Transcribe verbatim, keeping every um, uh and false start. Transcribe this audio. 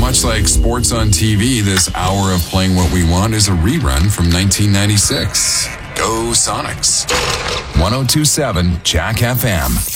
Much like sports on T V, this hour of Playing What We Want is a rerun from nineteen ninety-six. Go Sonics. ten twenty-seven Jack F M.